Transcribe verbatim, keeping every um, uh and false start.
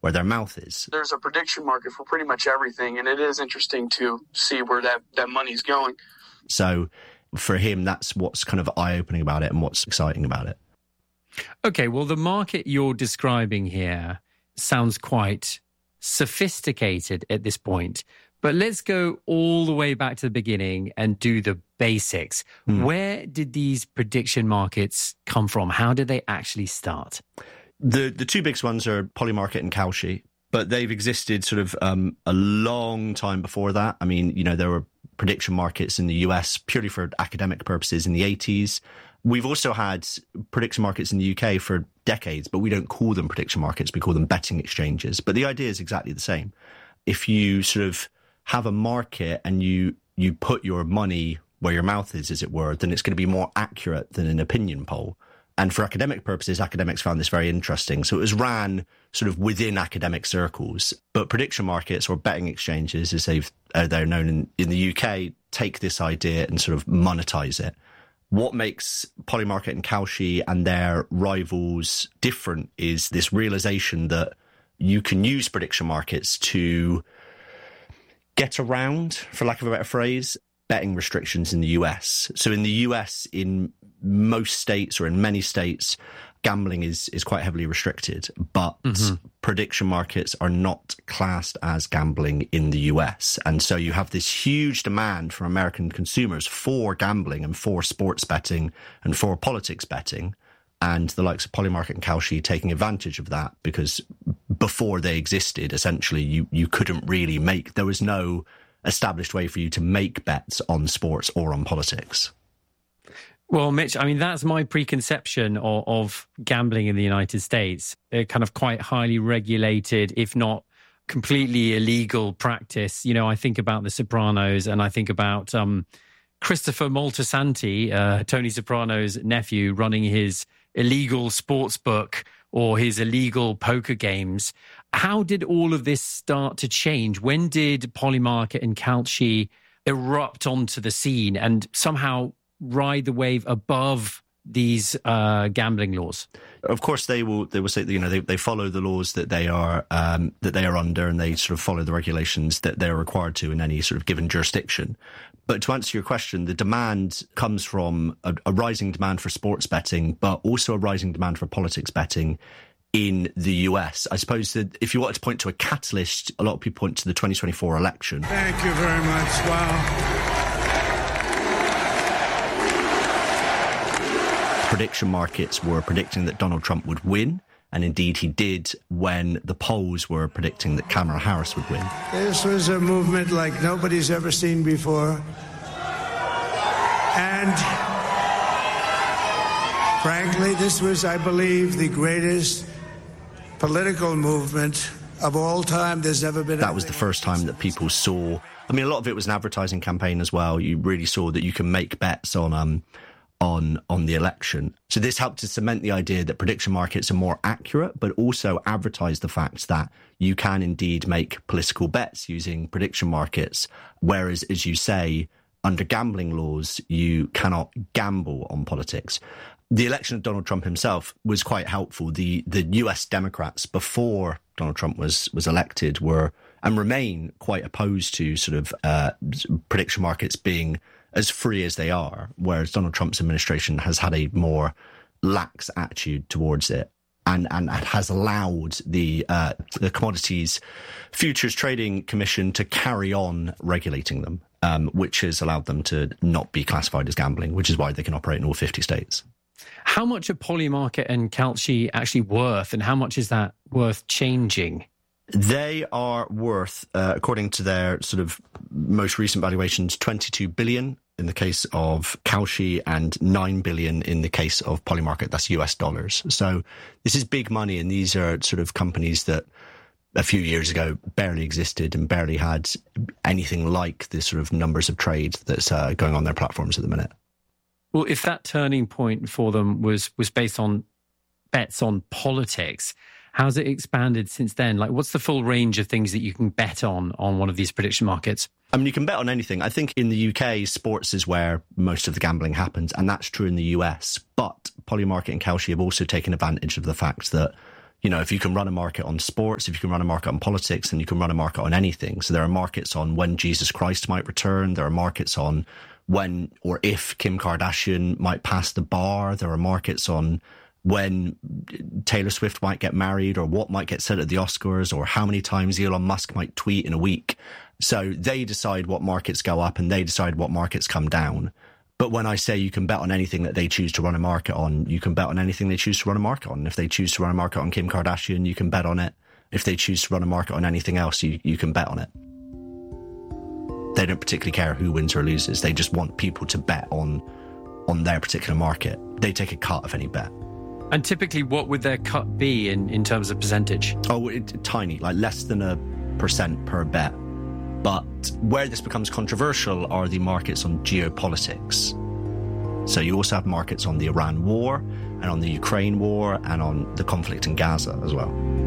where their mouth is. There's a prediction market for pretty much everything, and it is interesting to see where that, that money's going. So for him, that's what's kind of eye-opening about it and what's exciting about it. Okay, well, the market you're describing here sounds quite sophisticated at this point. But let's go all the way back to the beginning and do the basics. Mm. Where did these prediction markets come from? How did they actually start? The the two biggest ones are Polymarket and Kalshi, but they've existed sort of um, a long time before that. I mean, you know, there were prediction markets in the U S purely for academic purposes in the eighties. We've also had prediction markets in the U K for decades, but we don't call them prediction markets. We call them betting exchanges. But the idea is exactly the same. If you sort of have a market and you you put your money where your mouth is, as it were, then it's going to be more accurate than an opinion poll. And for academic purposes, academics found this very interesting. So it was ran sort of within academic circles. But prediction markets, or betting exchanges, as they've, uh, they're known in, in the U K, take this idea and sort of monetize it. What makes Polymarket and Kalshi and their rivals different is this realization that you can use prediction markets to get around, for lack of a better phrase, betting restrictions in the U S. So in the U S, in most states or in many states, gambling is, is quite heavily restricted, but mm-hmm. prediction markets are not classed as gambling in the U S. And so you have this huge demand from American consumers for gambling and for sports betting and for politics betting. And the likes of Polymarket and Kalshi taking advantage of that, because before they existed, essentially, you, you couldn't really make, there was no established way for you to make bets on sports or on politics. Well, Mitch, I mean, that's my preconception of, of gambling in the United States. A kind of quite highly regulated, if not completely illegal practice. You know, I think about The Sopranos and I think about um, Christopher Moltisanti, uh, Tony Soprano's nephew, running his illegal sports book or his illegal poker games. How did all of this start to change? When did Polymarket and Kalshi erupt onto the scene and somehow ride the wave above these uh, gambling laws? Of course, they will. They will say, you know, they, they follow the laws that they are um, that they are under, and they sort of follow the regulations that they're required to in any sort of given jurisdiction. But to answer your question, the demand comes from a, a rising demand for sports betting, but also a rising demand for politics betting in the U S. I suppose that if you wanted to point to a catalyst, a lot of people point to the twenty twenty-four election. Thank you very much. Wow. Prediction markets were predicting that Donald Trump would win, and indeed he did when the polls were predicting that Kamala Harris would win. This was a movement like nobody's ever seen before. And frankly, this was, I believe, the greatest political movement of all time. There's never been... That was the first time that people saw... I mean, a lot of it was an advertising campaign as well. You really saw that you can make bets on... um. on on the election. So this helped to cement the idea that prediction markets are more accurate, but also advertise the fact that you can indeed make political bets using prediction markets, whereas, as you say, under gambling laws, you cannot gamble on politics. The election of Donald Trump himself was quite helpful. The the U S Democrats, before Donald Trump was was elected, were and remain quite opposed to sort of uh, prediction markets being as free as they are, whereas Donald Trump's administration has had a more lax attitude towards it and, and has allowed the, uh, the Commodities Futures Trading Commission to carry on regulating them, um, which has allowed them to not be classified as gambling, which is why they can operate in all fifty states. How much are Polymarket and Kalshi actually worth, and how much is that worth changing? They are worth, uh, according to their sort of most recent valuations, twenty-two billion in the case of Kalshi and nine billion in the case of Polymarket. That's U S dollars. So this is big money, and these are sort of companies that a few years ago barely existed and barely had anything like the sort of numbers of trade that's uh, going on their platforms at the minute. Well, if that turning point for them was was based on bets on politics, how's it expanded since then? Like, what's the full range of things that you can bet on on one of these prediction markets? I mean, you can bet on anything. I think in the U K, sports is where most of the gambling happens, and that's true in the U S. But Polymarket and Kalshi have also taken advantage of the fact that You know, if you can run a market on sports, if you can run a market on politics, then you can run a market on anything. So there are markets on when Jesus Christ might return. There are markets on when or if Kim Kardashian might pass the bar. There are markets on when Taylor Swift might get married, or what might get said at the Oscars, or how many times Elon Musk might tweet in a week. So they decide what markets go up and they decide what markets come down. But when I say you can bet on anything that they choose to run a market on, you can bet on anything they choose to run a market on. If they choose to run a market on Kim Kardashian, you can bet on it. If they choose to run a market on anything else, you, you can bet on it. They don't particularly care who wins or loses. They just want people to bet on on their particular market. They take a cut of any bet. And typically, what would their cut be in, in terms of percentage? Oh, it, tiny, like less than a percent per bet. But where this becomes controversial are the markets on geopolitics. So you also have markets on the Iran war and on the Ukraine war and on the conflict in Gaza as well.